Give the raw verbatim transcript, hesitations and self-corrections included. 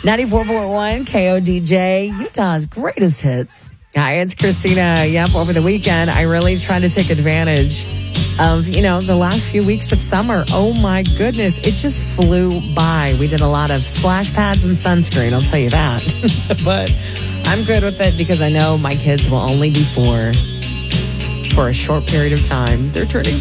ninety-four point one K O D J, Utah's greatest hits. Hi, it's Christina. Yep, over the weekend, I really tried to take advantage of, you know, the last few weeks of summer. Oh my goodness, it just flew by. We did a lot of splash pads and sunscreen, I'll tell you that. But I'm good with it because I know my kids will only be four for a short period of time. They're turning